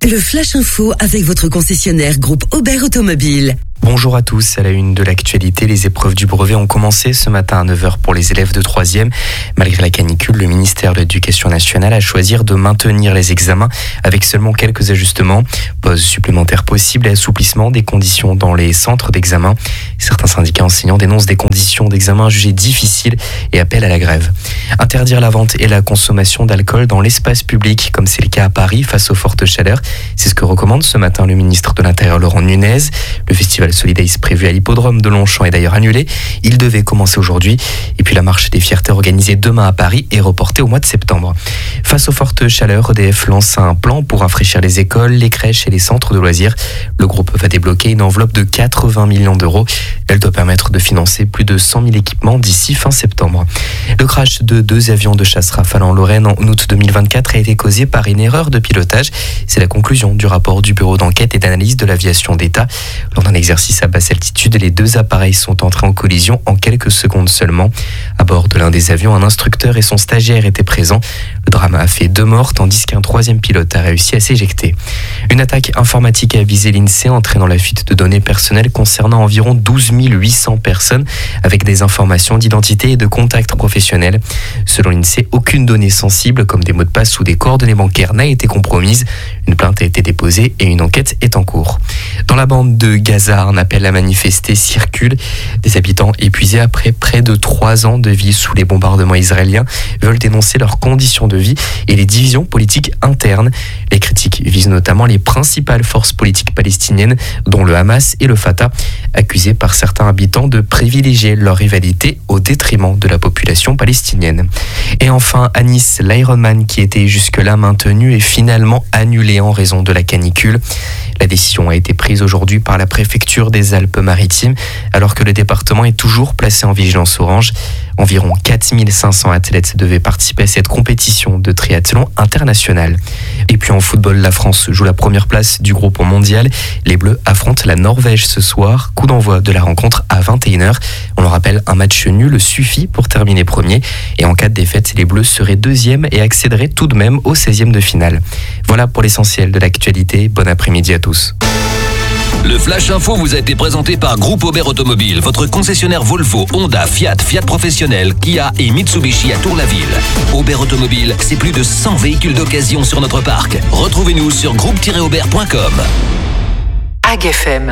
Le Flash Info avec votre concessionnaire groupe Aubert Automobile. Bonjour à tous, à la une de l'actualité, les épreuves du brevet ont commencé ce matin à 9h pour les élèves de 3e. Malgré la canicule, le ministère de l'Éducation nationale a choisi de maintenir les examens avec seulement quelques ajustements. Pause supplémentaire possible et assouplissement des conditions dans les centres d'examen. Certains syndicats enseignants dénoncent des conditions d'examen jugées difficiles et appellent à la grève. Interdire la vente et la consommation d'alcool dans l'espace public, comme c'est le cas à Paris face aux fortes chaleurs. C'est ce que recommande ce matin le ministre de l'Intérieur Laurent Nunez. Le festival Solidays prévu à l'hippodrome de Longchamp est d'ailleurs annulé. Il devait commencer aujourd'hui. Et puis la marche des fiertés organisée demain à Paris est reportée au mois de septembre. Face aux fortes chaleurs, EDF lance un plan pour rafraîchir les écoles, les crèches et les centres de loisirs. Le groupe va débloquer une enveloppe de 80 millions d'euros. Elle doit permettre de financer plus de 100 000 équipements d'ici fin septembre. Le crash de 2 avions de chasse Rafale en Lorraine en août 2024 a été causé par une erreur de pilotage. C'est la conclusion du rapport du bureau d'enquête et d'analyse de l'aviation d'État. Lors d'un exercice à basse altitude, les 2 appareils sont entrés en collision en quelques secondes seulement. À bord de l'un des avions, un instructeur et son stagiaire étaient présents. Le drame a fait 2 morts, tandis qu'un 3e pilote a réussi à s'éjecter. Une attaque informatique a visé l'INSEE, entraînant la fuite de données personnelles concernant environ 12 800 personnes, avec des informations d'identité et de contacts professionnels. Selon l'INSEE, aucune donnée sensible, comme des mots de passe ou des coordonnées bancaires, n'a été compromise. Une plainte a été déposée et une enquête est en cours. Dans la bande de Gaza, un appel à manifester circule. Des habitants épuisés après près de 3 ans de vie sous les bombardements israéliens veulent dénoncer leurs conditions de vie et les divisions politiques internes. Les critiques visent notamment les principales forces politiques palestiniennes, dont le Hamas et le Fatah, accusés par certains habitants de privilégier leur rivalité au détriment de la population palestinienne. Et enfin, à Nice, l'Ironman qui était jusque-là maintenu est finalement annulé en raison de la canicule. La décision a été prise aujourd'hui par la préfecture des Alpes-Maritimes, alors que le département est toujours placé en vigilance orange. Environ 4500 athlètes devaient participer à cette compétition de triathlon international. Et puis en football, la France joue la première place du groupe mondial. Les Bleus affrontent la Norvège ce soir. Coup d'envoi de la rencontre à 21h. On le rappelle, un match nul suffit pour terminer premier. Et en cas de défaite, les Bleus seraient 2e et accéderaient tout de même au 16e de finale. Voilà pour l'essentiel de l'actualité. Bon après-midi à tous. Le Flash Info vous a été présenté par Groupe Aubert Automobile, votre concessionnaire Volvo, Honda, Fiat, Fiat Professionnel, Kia et Mitsubishi à Tour-la-Ville. Aubert Automobile, c'est plus de 100 véhicules d'occasion sur notre parc. Retrouvez-nous sur groupe-aubert.com. AGFM.